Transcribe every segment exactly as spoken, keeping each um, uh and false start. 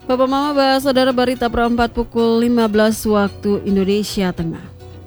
Bapak Mama bahas saudara berita perempat pukul lima belas waktu Indonesia Tengah.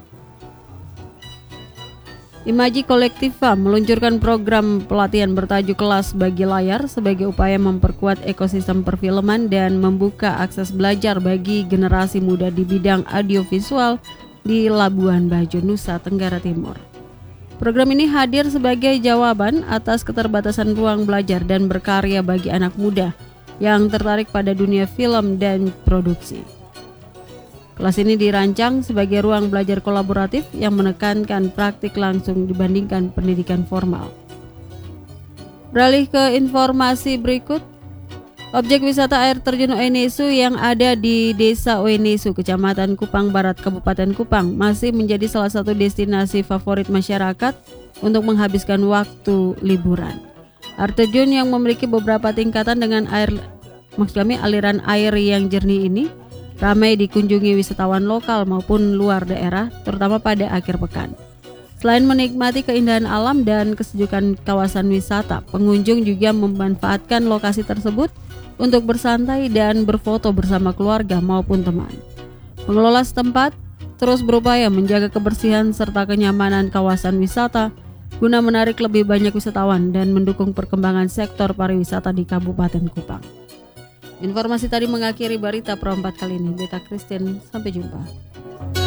Imaji Kolektiva meluncurkan program pelatihan bertajuk Kelas Bagi Layar sebagai upaya memperkuat ekosistem perfilman dan membuka akses belajar bagi generasi muda di bidang audiovisual di Labuan Bajo, Nusa Tenggara Timur. Program ini hadir sebagai jawaban atas keterbatasan ruang belajar dan berkarya bagi anak muda yang tertarik pada dunia film dan produksi. Kelas ini dirancang sebagai ruang belajar kolaboratif yang menekankan praktik langsung dibandingkan pendidikan formal. Beralih ke informasi berikut, objek wisata air terjun Oenesu yang ada di Desa Oenesu, Kecamatan Kupang Barat, Kabupaten Kupang masih menjadi salah satu destinasi favorit masyarakat untuk menghabiskan waktu liburan. Air terjun yang memiliki beberapa tingkatan dengan air, maksud kami aliran air yang jernih ini ramai dikunjungi wisatawan lokal maupun luar daerah, terutama pada akhir pekan. Selain menikmati keindahan alam dan kesejukan kawasan wisata, pengunjung juga memanfaatkan lokasi tersebut untuk bersantai dan berfoto bersama keluarga maupun teman. Pengelola setempat terus berupaya menjaga kebersihan serta kenyamanan kawasan wisata guna menarik lebih banyak wisatawan dan mendukung perkembangan sektor pariwisata di Kabupaten Kupang. Informasi tadi mengakhiri berita perempat kali ini. Beta Christian, sampai jumpa.